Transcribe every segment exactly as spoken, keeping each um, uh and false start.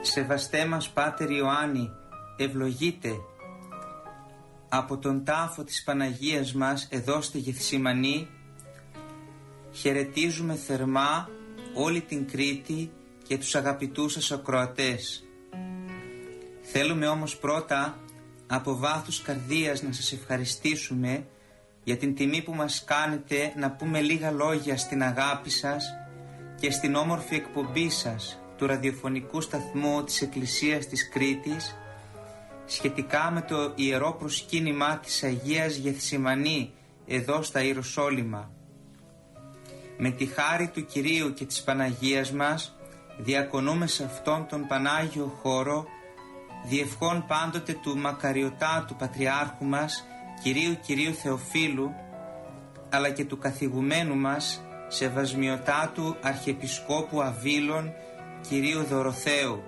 Σεβαστέ μας Πάτερ Ιωάννη, ευλογείτε. Από τον τάφο της Παναγίας μας εδώ στη Γεθσιμανή χαιρετίζουμε θερμά όλη την Κρήτη και τους αγαπητούς σας ακροατές. Θέλουμε όμως πρώτα από βάθους καρδίας να σας ευχαριστήσουμε για την τιμή που μας κάνετε να πούμε λίγα λόγια στην αγάπη σας και στην όμορφη εκπομπή σας του ραδιοφωνικού σταθμού της Εκκλησίας της Κρήτης σχετικά με το ιερό προσκύνημα της Αγίας Γεθσιμανή εδώ στα Ιεροσόλυμα. Με τη χάρη του Κυρίου και της Παναγίας μας διακονούμε σε αυτόν τον Πανάγιο χώρο διευχών πάντοτε του μακαριωτάτου Πατριάρχου μας Κυρίου Κυρίου Θεοφίλου, αλλά και του καθηγουμένου μας Σεβασμιωτάτου Αρχιεπισκόπου Αβύλων Κυρίου Δωροθέου.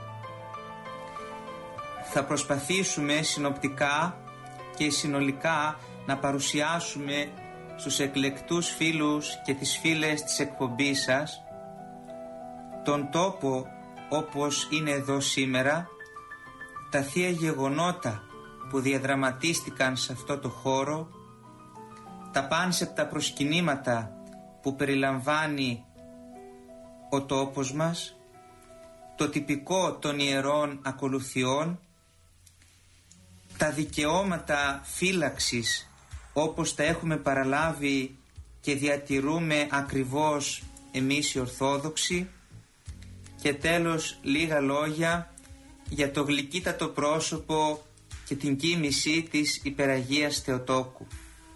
Θα προσπαθήσουμε συνοπτικά και συνολικά να παρουσιάσουμε στους εκλεκτούς φίλους και τις φίλες της εκπομπής σας τον τόπο όπως είναι εδώ σήμερα, τα θεία γεγονότα που διαδραματίστηκαν σε αυτό το χώρο, τα πάνσεπτα προσκυνήματα που περιλαμβάνει ο τόπος μας, το τυπικό των ιερών ακολουθιών, τα δικαιώματα φύλαξης όπως τα έχουμε παραλάβει και διατηρούμε ακριβώς εμείς οι Ορθόδοξοι, και τέλος λίγα λόγια για το γλυκύτατο πρόσωπο και την κοίμηση της Υπεραγίας Θεοτόκου.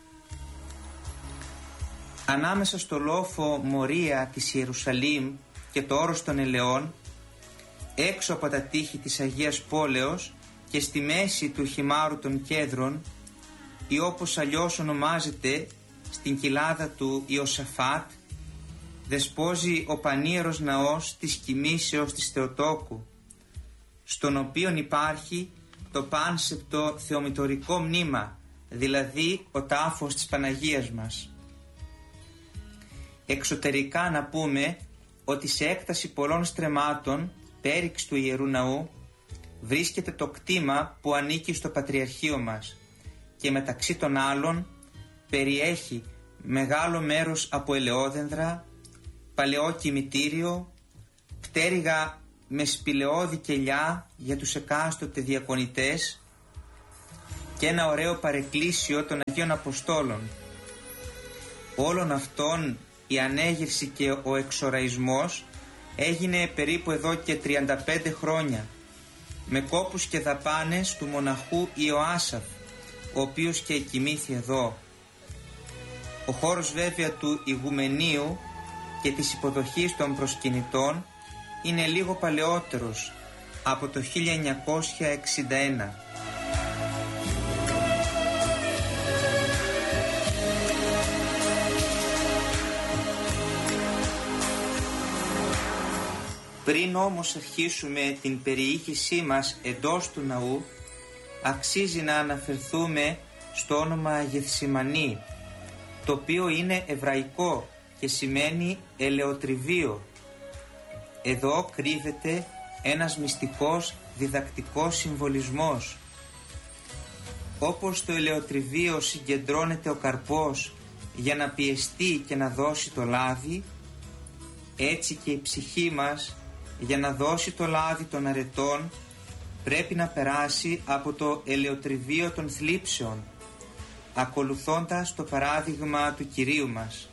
Ανάμεσα στο λόφο Μορία της Ιερουσαλήμ και το όρος των Ελαιών, έξω από τα τείχη της Αγίας Πόλεως και στη μέση του χυμάρου των Κέδρων, ή όπως αλλιώς ονομάζεται στην κοιλάδα του Ιωσαφάτ, δεσπόζει ο πανίερος ναός της κοιμήσεως της Θεοτόκου, στον οποίον υπάρχει το πάνσεπτο θεομητορικό μνήμα, δηλαδή ο τάφος της Παναγίας μας. Εξωτερικά να πούμε ότι σε έκταση πολλών στρεμμάτων πέριξ του Ιερού Ναού βρίσκεται το κτήμα που ανήκει στο Πατριαρχείο μας και μεταξύ των άλλων περιέχει μεγάλο μέρος από ελαιόδενδρα, παλαιό κημητήριο, πτέρυγα με σπηλαιώδη κελιά για τους εκάστοτε διακονητές και ένα ωραίο παρεκκλήσιο των Αγίων Αποστόλων. Όλων αυτών η ανέγερση και ο εξοραϊσμός έγινε περίπου εδώ και τριάντα πέντε χρόνια με κόπους και δαπάνες του μοναχού Ιωάσαφ, ο οποίος και εκοιμήθη εδώ. Ο χώρος βέβαια του ηγουμενείου και της υποδοχής των προσκυνητών είναι λίγο παλαιότερος, από το χίλια εννιακόσια εξήντα ένα. Πριν όμως αρχίσουμε την περιήγησή μας εντός του ναού, αξίζει να αναφερθούμε στο όνομα Γεθσιμανή, το οποίο είναι εβραϊκό και σημαίνει ελαιοτριβείο. Εδώ κρύβεται ένας μυστικός διδακτικός συμβολισμός. Όπως στο ελαιοτριβείο συγκεντρώνεται ο καρπός για να πιεστεί και να δώσει το λάδι, έτσι και η ψυχή μας για να δώσει το λάδι των αρετών πρέπει να περάσει από το ελαιοτριβείο των θλίψεων, ακολουθώντας το παράδειγμα του Κυρίου μας.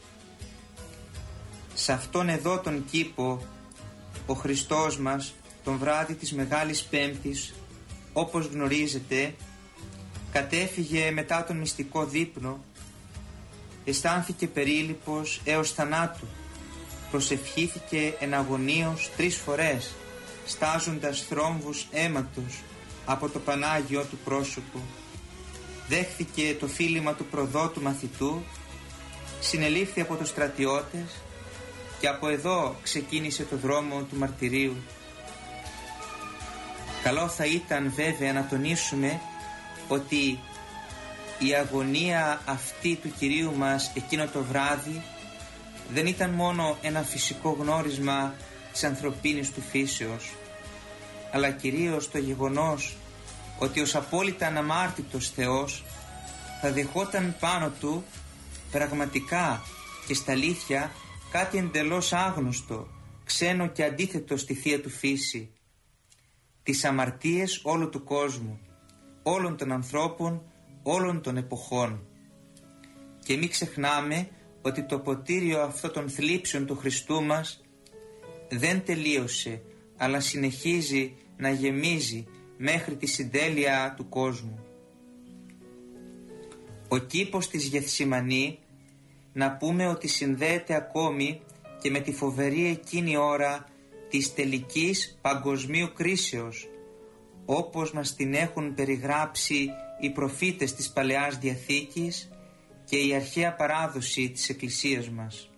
Σε αυτόν εδώ τον κήπο ο Χριστός μας τον βράδυ της Μεγάλης Πέμπτης, όπως γνωρίζετε, κατέφυγε μετά τον μυστικό δείπνο, αισθάνθηκε περίλυπος έως θανάτου, προσευχήθηκε εναγωνίως τρεις φορές, στάζοντας θρόμβους αίματος από το Πανάγιο του πρόσωπο, δέχθηκε το φίλημα του προδότου μαθητού, συνελήφθη από τους στρατιώτες και από εδώ ξεκίνησε το δρόμο του μαρτυρίου. Καλό θα ήταν βέβαια να τονίσουμε ότι η αγωνία αυτή του Κυρίου μας εκείνο το βράδυ δεν ήταν μόνο ένα φυσικό γνώρισμα της ανθρωπίνης του φύσεως, αλλά κυρίως το γεγονός ότι ως απόλυτα αναμάρτητος Θεός θα δεχόταν πάνω του πραγματικά και στα αλήθεια κάτι εντελώς άγνωστο, ξένο και αντίθετο στη Θεία Του φύση, τις αμαρτίες όλου του κόσμου, όλων των ανθρώπων, όλων των εποχών. Και μην ξεχνάμε ότι το ποτήριο αυτό των θλίψεων του Χριστού μας δεν τελείωσε, αλλά συνεχίζει να γεμίζει μέχρι τη συντέλεια του κόσμου. Ο κήπος της Γεθσιμανή, να πούμε ότι συνδέεται ακόμη και με τη φοβερή εκείνη ώρα της τελικής παγκοσμίου κρίσεως, όπως μας την έχουν περιγράψει οι προφήτες της Παλαιάς Διαθήκης και η αρχαία παράδοση της Εκκλησίας μας.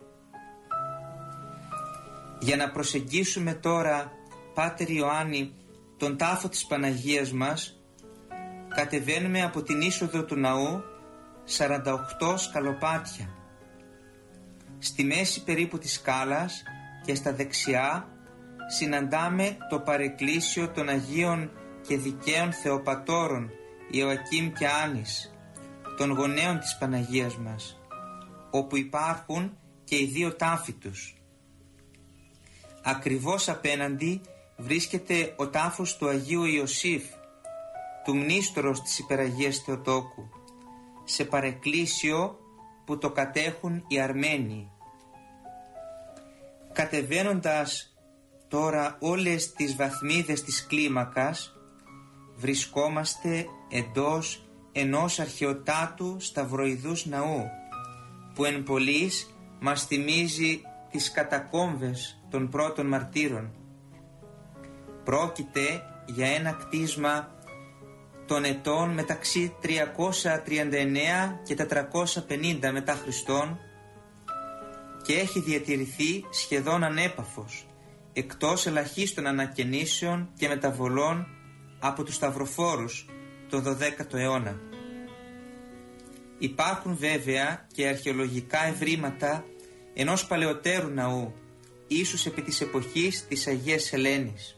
Για να προσεγγίσουμε τώρα, Πάτερ Ιωάννη, τον τάφο της Παναγίας μας, κατεβαίνουμε από την είσοδο του ναού σαράντα οκτώ σκαλοπάτια. Στη μέση περίπου της σκάλας και στα δεξιά συναντάμε το παρεκκλήσιο των Αγίων και Δικαίων Θεοπατώρων Ιωακήμ και Άνης, των γονέων της Παναγίας μας, όπου υπάρχουν και οι δύο τάφοι τους. Ακριβώς απέναντι βρίσκεται ο τάφος του Αγίου Ιωσήφ, του μνήστορος της Υπεραγίας Θεοτόκου, σε παρεκκλήσιο που το κατέχουν οι Αρμένοι. Κατεβαίνοντας τώρα όλες τις βαθμίδες της κλίμακας, βρισκόμαστε εντός ενός αρχαιοτάτου σταυροειδούς ναού, που εν πολλοίς μας θυμίζει τις κατακόμβες των πρώτων μαρτύρων. Πρόκειται για ένα κτίσμα των ετών μεταξύ τριακόσια τριάντα εννέα και τετρακόσια πενήντα μετά Χριστόν και έχει διατηρηθεί σχεδόν ανέπαφος, εκτός ελαχίστων ανακαινήσεων και μεταβολών από τους σταυροφόρους το δωδέκατο αιώνα. Υπάρχουν βέβαια και αρχαιολογικά ευρήματα ενός παλαιότερου ναού, ίσως επί της εποχής της Αγίας Ελένης.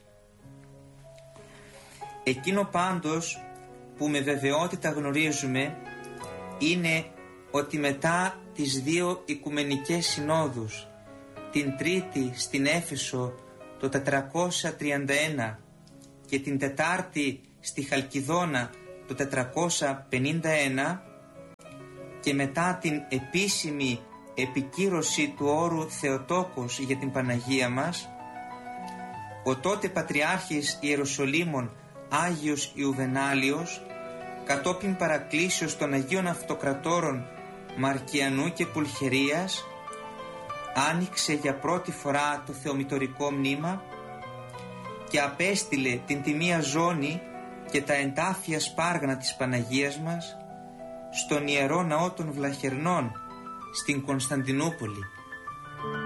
Εκείνο πάντως που με βεβαιότητα γνωρίζουμε είναι ότι μετά τις δύο Οικουμενικές Συνόδους, την τρίτη στην Έφεσο το τετρακόσια τριάντα ένα και την τετάρτη στη Χαλκιδόνα το τετρακόσια πενήντα ένα, και μετά την επίσημη επικύρωση του όρου Θεοτόκος για την Παναγία μας, ο τότε Πατριάρχης Ιεροσολύμων Άγιος Ιουβενάλιος, κατόπιν παρακλήσεως των Αγίων Αυτοκρατόρων Μαρκιανού και Πουλχερίας, άνοιξε για πρώτη φορά το θεομητορικό μνήμα και απέστειλε την τιμία ζώνη και τα εντάφια σπάργανα της Παναγίας μας στον Ιερό Ναό των Βλαχερνών στην Κωνσταντινούπολη.